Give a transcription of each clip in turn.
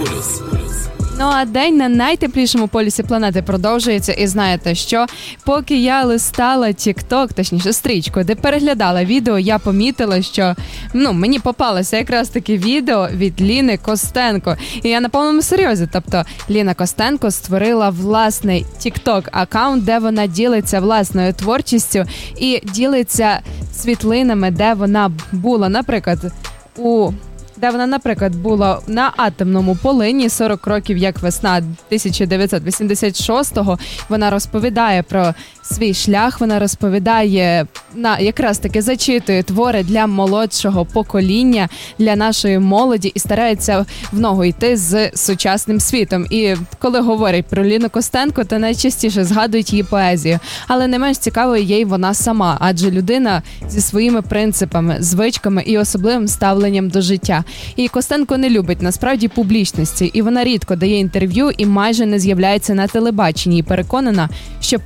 Ну а день на найтеплішому полюсі планети продовжується. І знаєте що? Поки я листала TikTok, точніше стрічку, де переглядала відео, я помітила, що мені попалося якраз таке відео від Ліни Костенко. І я на повному серйозі. Тобто Ліна Костенко створила власний TikTok-аккаунт, де вона ділиться власною творчістю і ділиться світлинами, де вона була, наприклад, була на атомному полині 40 років як весна 1986-го. Вона розповідає про свій шлях, вона розповідає, якраз таки зачитує твори для молодшого покоління, для нашої молоді і старається в ногу йти з сучасним світом. І коли говорять про Ліну Костенко, то найчастіше згадують її поезію. Але не менш цікавою є й вона сама, адже людина зі своїми принципами, звичками і особливим ставленням до життя. І Костенко не любить насправді публічності, і вона рідко дає інтерв'ю і майже не з'являється на телебаченні. І переконана, що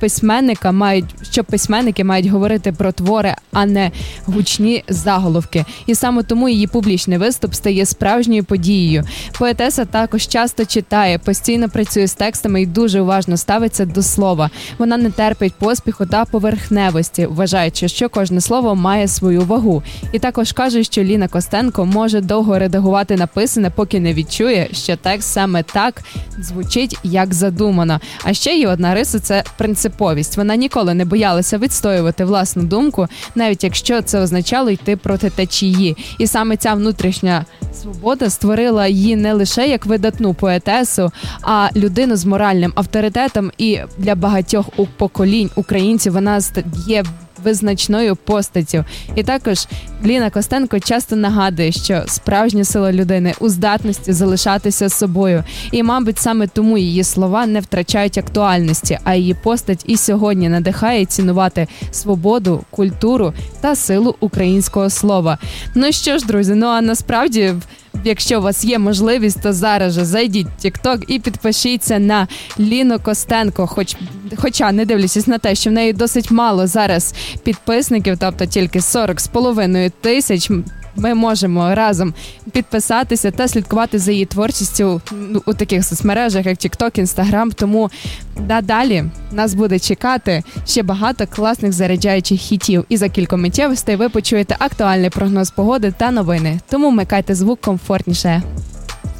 письменники мають говорити про твори, а не гучні заголовки. І саме тому її публічний виступ стає справжньою подією. Поетеса також часто читає, постійно працює з текстами і дуже уважно ставиться до слова. Вона не терпить поспіху та поверхневості, вважаючи, що кожне слово має свою вагу. І також каже, що Ліна Костенко може довго редагувати написане, поки не відчує, що текст саме так звучить, як задумано. А ще є одна риса – це принциповість. Вона ніколи не боялася відстоювати власну думку, навіть якщо це означало йти проти течії. І саме ця внутрішня свобода створила її не лише як видатну поетесу, а людину з моральним авторитетом. І для багатьох поколінь українців вона є визначною постаттю. І також Ліна Костенко часто нагадує, що справжня сила людини у здатності залишатися собою. І, мабуть, саме тому її слова не втрачають актуальності, а її постать і сьогодні надихає цінувати свободу, культуру та силу українського слова. Ну що ж, друзі, а насправді, якщо у вас є можливість, то зараз же зайдіть в TikTok і підпишіться на Ліну Костенко, хоча не дивлячись на те, що в неї досить мало зараз підписників, тобто тільки 40,5 тисяч, ми можемо разом підписатися та слідкувати за її творчістю у таких соцмережах, як TikTok, Instagram. Тому далі нас буде чекати ще багато класних заряджаючих хітів. І за кілька миттєвостей ви почуєте актуальний прогноз погоди та новини. Тому вмикайте звук комфортніше.